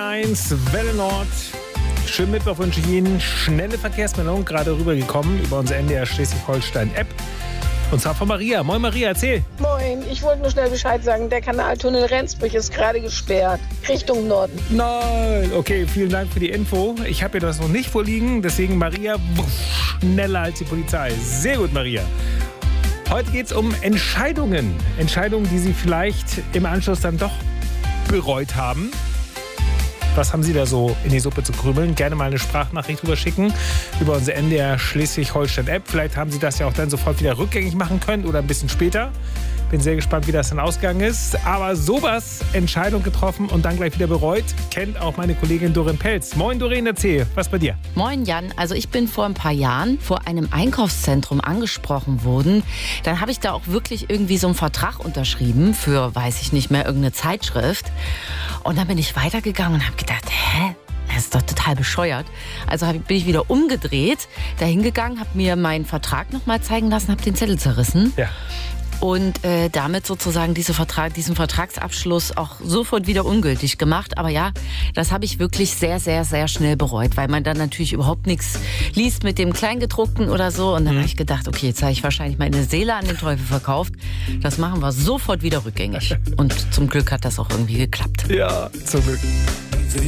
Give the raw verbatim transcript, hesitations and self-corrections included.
eins, Welle Nord. Schönen Mittwoch wünsche ich Ihnen. Schnelle Verkehrsmeldung, gerade rübergekommen über unsere N D R Schleswig-Holstein-App. Und zwar von Maria. Moin Maria, erzähl. Moin, ich wollte nur schnell Bescheid sagen, der Kanaltunnel Rendsburg ist gerade gesperrt, Richtung Norden. Nein, okay, vielen Dank für die Info. Ich habe hier das noch nicht vorliegen, deswegen Maria, wuff, schneller als die Polizei. Sehr gut, Maria. Heute geht es um Entscheidungen. Entscheidungen, die Sie vielleicht im Anschluss dann doch bereut haben. Was haben Sie da so in die Suppe zu krümeln? Gerne mal eine Sprachnachricht drüber schicken über unsere N D R Schleswig-Holstein-App. Vielleicht haben Sie das ja auch dann sofort wieder rückgängig machen können oder ein bisschen später. Bin sehr gespannt, wie das dann ausgegangen ist. Aber sowas, Entscheidung getroffen und dann gleich wieder bereut, kennt auch meine Kollegin Doreen Pelz. Moin Doreen, erzähl, was bei dir? Moin Jan, also ich bin vor ein paar Jahren vor einem Einkaufszentrum angesprochen worden. Dann habe ich da auch wirklich irgendwie so einen Vertrag unterschrieben für, weiß ich nicht mehr, irgendeine Zeitschrift. Und dann bin ich weitergegangen und habe gedacht, hä? Das ist doch total bescheuert. Also bin ich wieder umgedreht, da hingegangen, habe mir meinen Vertrag noch mal zeigen lassen, habe den Zettel zerrissen. Ja. Und äh, damit sozusagen diese Vertrag, diesen Vertragsabschluss auch sofort wieder ungültig gemacht. Aber ja, das habe ich wirklich sehr, sehr, sehr schnell bereut, weil man dann natürlich überhaupt nichts liest mit dem Kleingedruckten oder so. Und dann mhm. habe ich gedacht, okay, jetzt habe ich wahrscheinlich meine Seele an den Teufel verkauft. Das machen wir sofort wieder rückgängig. Und zum Glück hat das auch irgendwie geklappt. Ja, zum Glück.